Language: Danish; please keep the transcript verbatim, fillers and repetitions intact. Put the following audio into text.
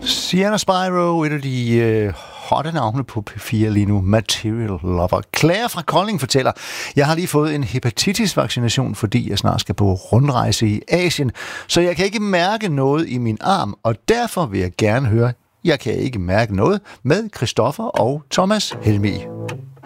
Sienna Spyro, et af de øh, hotte navne på P fire lige nu, Material Lover. Claire fra Kolding fortæller, jeg har lige fået en hepatitis-vaccination, fordi jeg snart skal på rundrejse i Asien, så jeg kan ikke mærke noget i min arm, og derfor vil jeg gerne høre, jeg kan ikke mærke noget med Christoffer og Thomas Helmig.